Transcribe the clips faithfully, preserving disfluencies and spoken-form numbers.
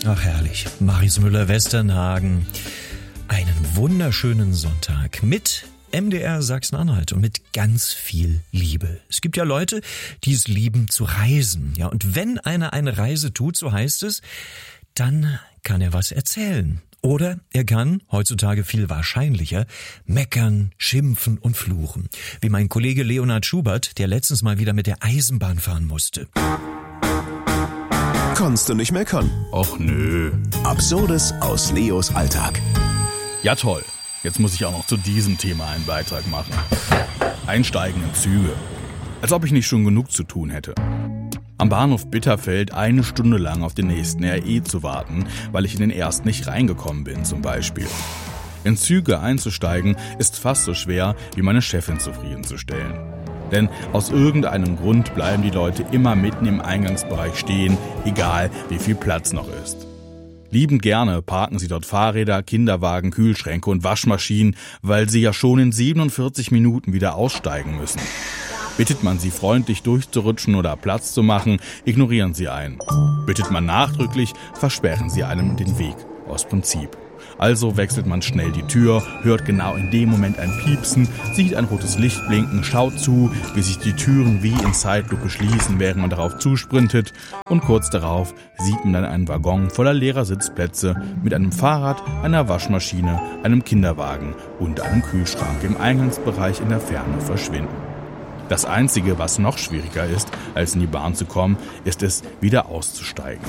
Ach herrlich, Maris Müller-Westernhagen. Einen wunderschönen Sonntag mit M D R Sachsen-Anhalt und mit ganz viel Liebe. Es gibt ja Leute, die es lieben zu reisen. Ja, und wenn einer eine Reise tut, so heißt es, dann kann er was erzählen. Oder er kann, heutzutage viel wahrscheinlicher, meckern, schimpfen und fluchen. Wie mein Kollege Leonhard Schubert, der letztens mal wieder mit der Eisenbahn fahren musste. Kannst du nicht meckern? Och nö. Absurdes aus Leos Alltag. Ja toll, jetzt muss ich auch noch zu diesem Thema einen Beitrag machen. Einsteigen in Züge. Als ob ich nicht schon genug zu tun hätte. Am Bahnhof Bitterfeld eine Stunde lang auf den nächsten R E zu warten, weil ich in den ersten nicht reingekommen bin zum Beispiel. In Züge einzusteigen ist fast so schwer, wie meine Chefin zufriedenzustellen. Denn aus irgendeinem Grund bleiben die Leute immer mitten im Eingangsbereich stehen, egal wie viel Platz noch ist. Liebend gerne parken sie dort Fahrräder, Kinderwagen, Kühlschränke und Waschmaschinen, weil sie ja schon in siebenundvierzig Minuten wieder aussteigen müssen. Bittet man sie freundlich durchzurutschen oder Platz zu machen, ignorieren sie einen. Bittet man nachdrücklich, versperren sie einem den Weg, aus Prinzip. Also wechselt man schnell die Tür, hört genau in dem Moment ein Piepsen, sieht ein rotes Licht blinken, schaut zu, wie sich die Türen wie in Zeitlupe schließen, während man darauf zusprintet. Und kurz darauf sieht man dann einen Waggon voller leerer Sitzplätze mit einem Fahrrad, einer Waschmaschine, einem Kinderwagen und einem Kühlschrank im Eingangsbereich in der Ferne verschwinden. Das Einzige, was noch schwieriger ist, als in die Bahn zu kommen, ist es, wieder auszusteigen.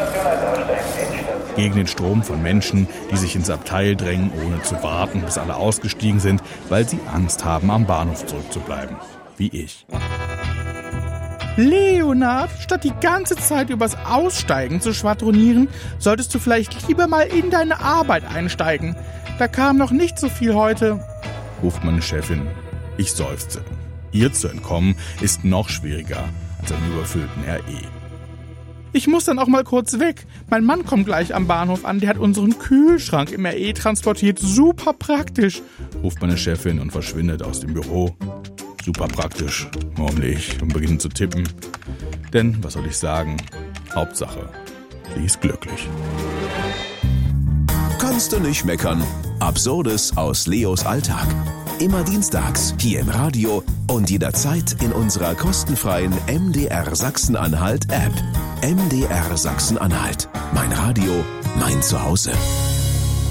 Gegen den Strom von Menschen, die sich ins Abteil drängen, ohne zu warten, bis alle ausgestiegen sind, weil sie Angst haben, am Bahnhof zurückzubleiben. Wie ich. Leonhard, statt die ganze Zeit übers Aussteigen zu schwadronieren, solltest du vielleicht lieber mal in deine Arbeit einsteigen. Da kam noch nicht so viel heute, ruft meine Chefin. Ich seufze. Ihr zu entkommen ist noch schwieriger als einem überfüllten R E. Ich muss dann auch mal kurz weg. Mein Mann kommt gleich am Bahnhof an, der hat unseren Kühlschrank im R E transportiert. Super praktisch, ruft meine Chefin und verschwindet aus dem Büro. Super praktisch, murmle ich und beginne zu tippen. Denn, was soll ich sagen, Hauptsache, sie ist glücklich. Kannst du nicht meckern? Absurdes aus Leos Alltag. Immer dienstags hier im Radio und jederzeit in unserer kostenfreien M D R Sachsen-Anhalt App. M D R Sachsen-Anhalt. Mein Radio, mein Zuhause.